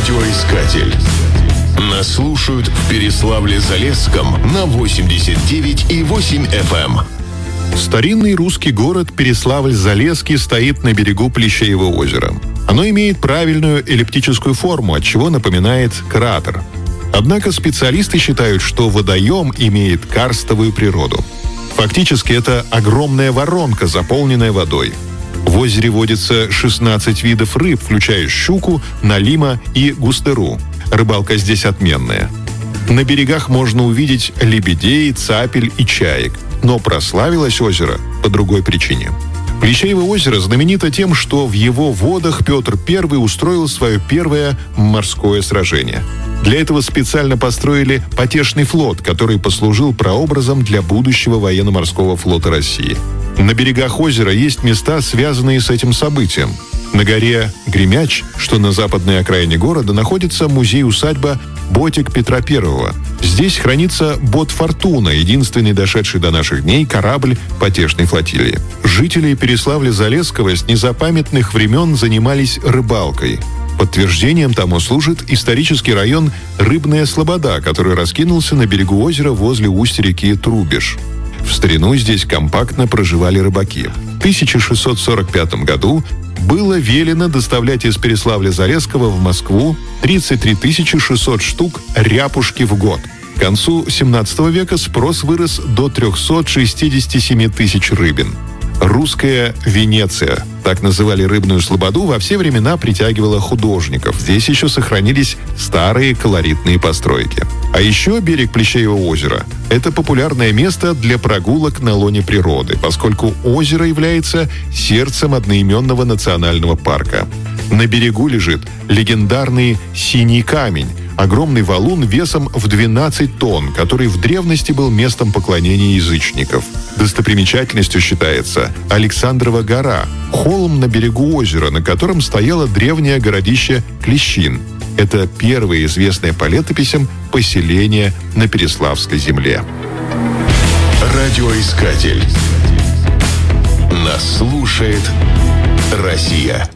Радиоискатель. Нас слушают в Переславле-Залесском на 89,8 FM. Старинный русский город Переславль-Залесский стоит на берегу Плещеева озера. Оно имеет правильную эллиптическую форму, отчего напоминает кратер. Однако специалисты считают, что водоем имеет карстовую природу. Фактически это огромная воронка, заполненная водой. В озере водится 16 видов рыб, включая щуку, налима и густеру. Рыбалка здесь отменная. На берегах можно увидеть лебедей, цапель и чаек. Но прославилось озеро по другой причине. Плещеево озеро знаменито тем, что в его водах Петр I устроил свое первое морское сражение. Для этого специально построили потешный флот, который послужил прообразом для будущего военно-морского флота России. На берегах озера есть места, связанные с этим событием. На горе Гремяч, что на западной окраине города, находится музей-усадьба Ботик Петра I. Здесь хранится бот «Фортуна», единственный дошедший до наших дней корабль потешной флотилии. Жители Переславля-Залесского с незапамятных времен занимались рыбалкой. Подтверждением тому служит исторический район Рыбная Слобода, который раскинулся на берегу озера возле устья реки Трубеж. В старину здесь компактно проживали рыбаки. В 1645 году было велено доставлять из Переславля-Залесского в Москву 33 600 штук ряпушки в год. К концу 17 века спрос вырос до 367 тысяч рыбин. Русская Венеция, так называли Рыбную Слободу, во все времена притягивала художников. Здесь еще сохранились старые колоритные постройки. А еще берег Плещеева озера – это популярное место для прогулок на лоне природы, поскольку озеро является сердцем одноименного национального парка. На берегу лежит легендарный Синий камень – огромный валун весом в 12 тонн, который в древности был местом поклонения язычников. Достопримечательностью считается Александрова гора, холм на берегу озера, на котором стояло древнее городище Клещин. Это первое известное по летописям поселение на Переславской земле. Радиоискатель. Нас слушает Россия.